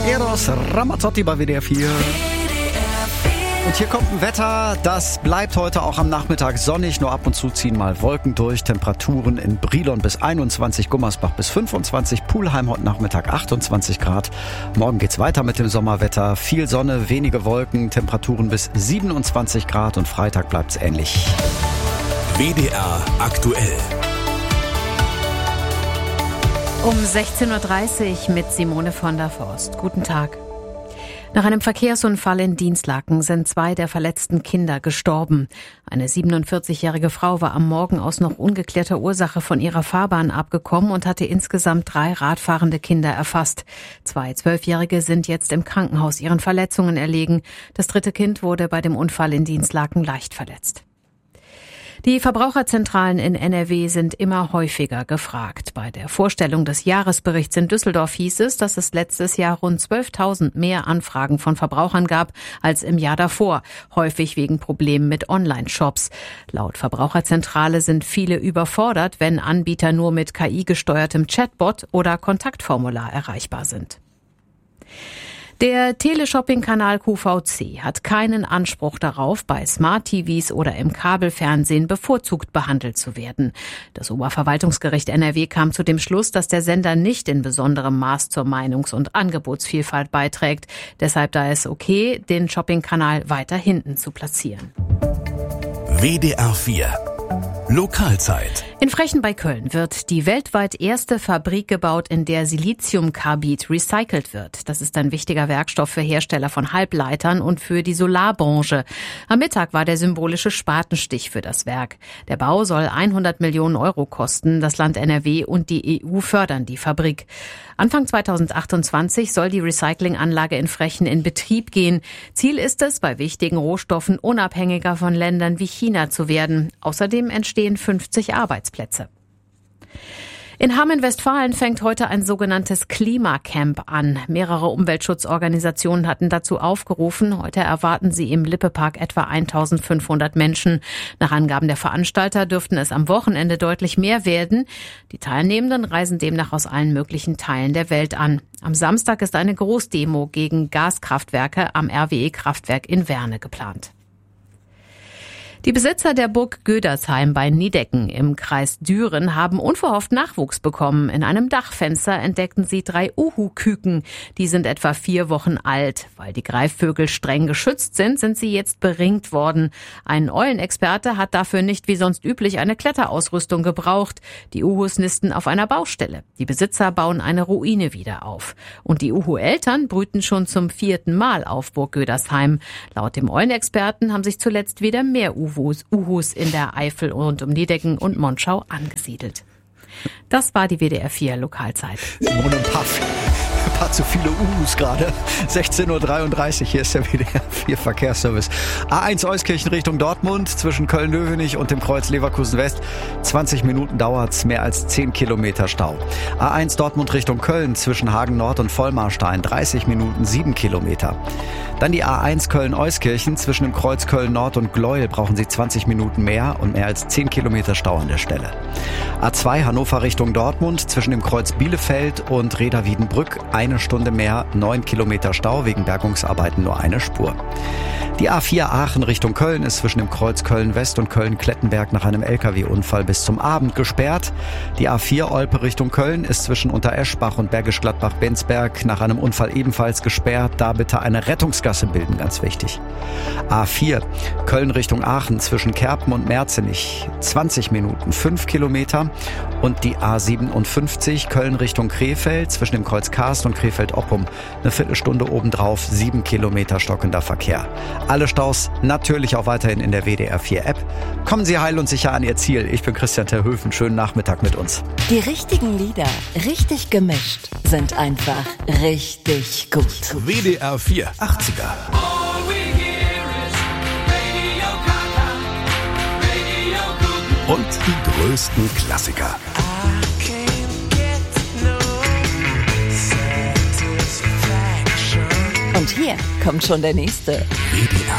Eros Ramazzotti bei WDR 4. Und hier kommt ein Wetter, das bleibt heute auch am Nachmittag sonnig, nur ab und zu ziehen mal Wolken durch. Temperaturen in Brilon bis 21, Gummersbach bis 25, Pulheim heute Nachmittag 28 Grad. Morgen geht's weiter mit dem Sommerwetter, viel Sonne, wenige Wolken, Temperaturen bis 27 Grad und Freitag bleibt's ähnlich. WDR aktuell. Um 16.30 Uhr mit Simone von der Forst. Guten Tag. Nach einem Verkehrsunfall in Dinslaken sind 2 der verletzten Kinder gestorben. Eine 47-jährige Frau war am Morgen aus noch ungeklärter Ursache von ihrer Fahrbahn abgekommen und hatte insgesamt 3 radfahrende Kinder erfasst. 2 12-Jährige sind jetzt im Krankenhaus ihren Verletzungen erlegen. Das 3. Kind wurde bei dem Unfall in Dinslaken leicht verletzt. Die Verbraucherzentralen in NRW sind immer häufiger gefragt. Bei der Vorstellung des Jahresberichts in Düsseldorf hieß es, dass es letztes Jahr rund 12.000 mehr Anfragen von Verbrauchern gab als im Jahr davor, häufig wegen Problemen mit Online-Shops. Laut Verbraucherzentrale sind viele überfordert, wenn Anbieter nur mit KI-gesteuertem Chatbot oder Kontaktformular erreichbar sind. Der Teleshopping-Kanal QVC hat keinen Anspruch darauf, bei Smart-TVs oder im Kabelfernsehen bevorzugt behandelt zu werden. Das Oberverwaltungsgericht NRW kam zu dem Schluss, dass der Sender nicht in besonderem Maß zur Meinungs- und Angebotsvielfalt beiträgt. Deshalb sei es okay, den Shopping-Kanal weiter hinten zu platzieren. WDR 4 Lokalzeit. In Frechen bei Köln wird die weltweit erste Fabrik gebaut, in der Siliziumkarbid recycelt wird. Das ist ein wichtiger Werkstoff für Hersteller von Halbleitern und für die Solarbranche. Am Mittag war der symbolische Spatenstich für das Werk. Der Bau soll 100 Millionen Euro kosten. Das Land NRW und die EU fördern die Fabrik. Anfang 2028 soll die Recyclinganlage in Frechen in Betrieb gehen. Ziel ist es, bei wichtigen Rohstoffen unabhängiger von Ländern wie China zu werden. Außerdem entstehen 50 Arbeitsplätze. In Hamm in Westfalen fängt heute ein sogenanntes Klimacamp an. Mehrere Umweltschutzorganisationen hatten dazu aufgerufen. Heute erwarten sie im Lippepark etwa 1500 Menschen. Nach Angaben der Veranstalter dürften es am Wochenende deutlich mehr werden. Die Teilnehmenden reisen demnach aus allen möglichen Teilen der Welt an. Am Samstag ist eine Großdemo gegen Gaskraftwerke am RWE-Kraftwerk in Werne geplant. Die Besitzer der Burg Gödersheim bei Niedecken im Kreis Düren haben unverhofft Nachwuchs bekommen. In einem Dachfenster entdeckten sie 3 Uhu-Küken. Die sind etwa 4 Wochen alt. Weil die Greifvögel streng geschützt sind, sind sie jetzt beringt worden. Ein Eulenexperte hat dafür nicht wie sonst üblich eine Kletterausrüstung gebraucht. Die Uhus nisten auf einer Baustelle. Die Besitzer bauen eine Ruine wieder auf. Und die Uhu-Eltern brüten schon zum 4. Mal auf Burg Gödersheim. Laut dem Eulenexperten haben sich zuletzt wieder mehr Uhus in der Eifel rund um Niedecken und Monschau angesiedelt. Das war die WDR 4 Lokalzeit. Simone Paff. Ein paar zu viele Uhus gerade. 16.33 Uhr, hier ist der WDR 4 Verkehrsservice. A1 Euskirchen Richtung Dortmund zwischen Köln-Löwenich und dem Kreuz Leverkusen West. 20 Minuten dauert's, mehr als 10 Kilometer Stau. A1 Dortmund Richtung Köln zwischen Hagen Nord und Vollmarstein. 30 Minuten, 7 Kilometer. Dann die A1 Köln-Euskirchen zwischen dem Kreuz Köln-Nord und Gleuel brauchen Sie 20 Minuten mehr und mehr als 10 Kilometer Stau an der Stelle. A2 Hannover Richtung Dortmund zwischen dem Kreuz Bielefeld und Reda-Wiedenbrück 1 Stunde mehr, 9 Kilometer Stau, wegen Bergungsarbeiten nur eine Spur. Die A4 Aachen Richtung Köln ist zwischen dem Kreuz Köln-West und Köln-Klettenberg nach einem LKW-Unfall bis zum Abend gesperrt. Die A4 Olpe Richtung Köln ist zwischen Untereschbach und Bergisch Gladbach-Benzberg nach einem Unfall ebenfalls gesperrt. Da bitte eine Rettungsgasse bilden, ganz wichtig. A4 Köln Richtung Aachen zwischen Kerpen und Merzenich 20 Minuten, 5 Kilometer. Und die A57 Köln Richtung Krefeld zwischen dem Kreuz Karst und Krefeld-Oppum eine Viertelstunde obendrauf, 7 Kilometer stockender Verkehr. Alle Staus natürlich auch weiterhin in der WDR 4 App. Kommen Sie heil und sicher an Ihr Ziel. Ich bin Christian Terhöfen. Schönen Nachmittag mit uns. Die richtigen Lieder, richtig gemischt, sind einfach richtig gut. WDR 4 80er. Und die größten Klassiker. Und hier kommt schon der nächste. WDR